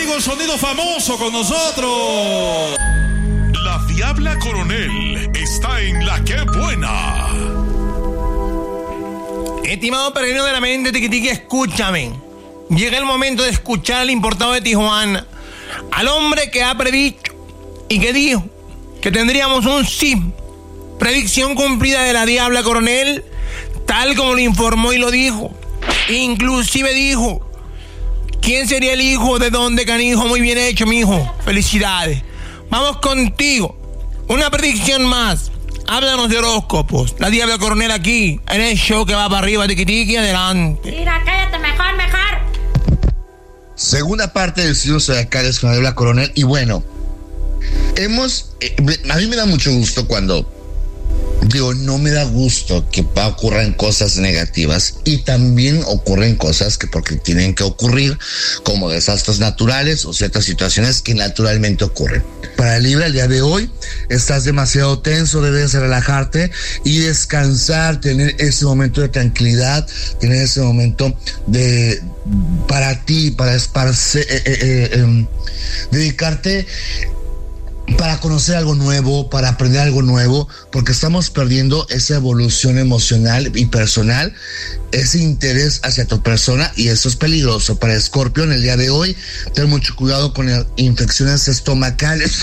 amigo el Sonido Famoso con nosotros. La Diabla Coronel está en La Que Buena. Estimado peregrino de la mente, tiquitiqui, escúchame. Llega el momento de escuchar al importado de Tijuana, al hombre que ha predicho y que dijo que tendríamos un sí. Predicción cumplida de la Diabla Coronel, tal como lo informó y lo dijo. Inclusive dijo quién sería el hijo de dónde, canijo. Muy bien hecho, mijo. Felicidades. Vamos contigo. Una predicción más. Háblanos de horóscopos. La Diabla Coronel aquí, en el show que va para arriba, tiquitiqui, adelante. Mira, cállate, mejor. Segunda parte del signo zodiacales con la Diabla Coronel. Y bueno, a mí me da mucho gusto cuando no me da gusto que ocurran cosas negativas, y también ocurren cosas que porque tienen que ocurrir, como desastres naturales o ciertas situaciones que naturalmente ocurren. Para Libra, el día de hoy estás demasiado tenso, debes relajarte y descansar, tener ese momento de tranquilidad, tener ese momento para ti, para dedicarte para conocer algo nuevo, para aprender algo nuevo, porque estamos perdiendo esa evolución emocional y personal, ese interés hacia tu persona, y eso es peligroso. Para Escorpio, en el día de hoy, ten mucho cuidado con infecciones estomacales.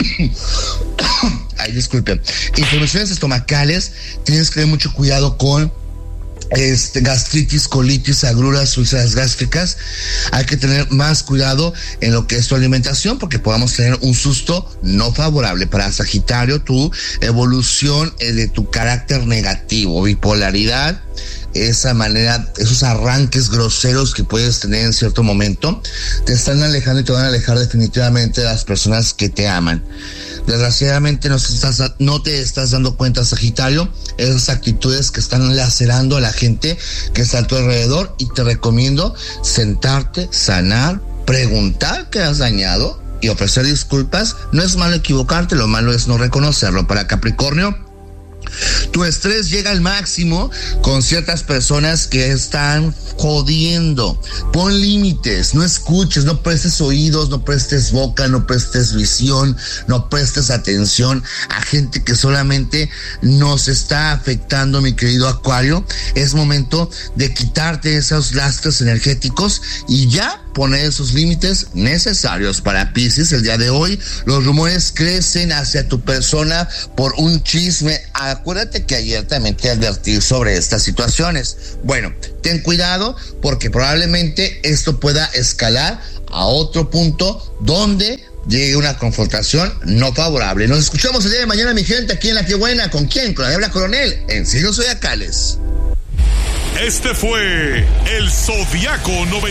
Ay, disculpen. Infecciones estomacales, tienes que tener mucho cuidado con gastritis, colitis, agruras, úlceras gástricas. Hay que tener más cuidado en lo que es tu alimentación, porque podamos tener un susto no favorable. Para Sagitario, tu evolución de tu carácter negativo, bipolaridad, esa manera, esos arranques groseros que puedes tener en cierto momento, te están alejando y te van a alejar definitivamente de las personas que te aman. Desgraciadamente no te estás dando cuenta, Sagitario, esas actitudes que están lacerando a la gente que está a tu alrededor, y te recomiendo sentarte, sanar, preguntar qué has dañado y ofrecer disculpas. No es malo equivocarte, lo malo es no reconocerlo. Para Capricornio, tu estrés llega al máximo con ciertas personas que están jodiendo. Pon límites, no escuches, no prestes oídos, no prestes boca, no prestes visión, no prestes atención a gente que solamente nos está afectando, mi querido Acuario. Es momento de quitarte esos lastres energéticos y ya poner esos límites necesarios. Para Piscis, el día de hoy, los rumores crecen hacia tu persona por un chisme. Acuérdate que ayer también te advertí sobre estas situaciones. Bueno, ten cuidado, porque probablemente esto pueda escalar a otro punto donde llegue una confrontación no favorable. Nos escuchamos el día de mañana, mi gente, aquí en La Que Buena. ¿Con quién? Con la Diabla Coronel, en Signos Zodiacales. Este fue el Zodiaco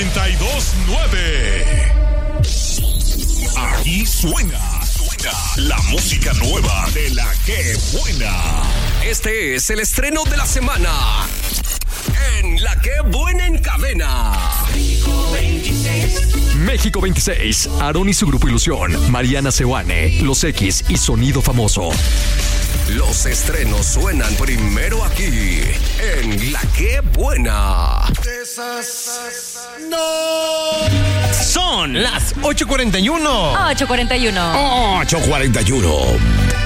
92.9. Aquí suena la música nueva de La Que Buena. Este es el estreno de la semana en La Que Buena en Cadena. México 26. Aarón y su grupo Ilusión, Mariana Seoane, Los X y Sonido Famoso. Los estrenos suenan primero aquí en La Que Buena. Son las 8:41. 8:41. 8:41.